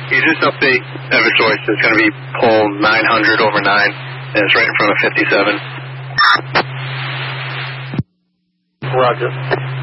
you just update Eversource. It's going to be pole 900 over 9, and it's right in front of 57. Roger.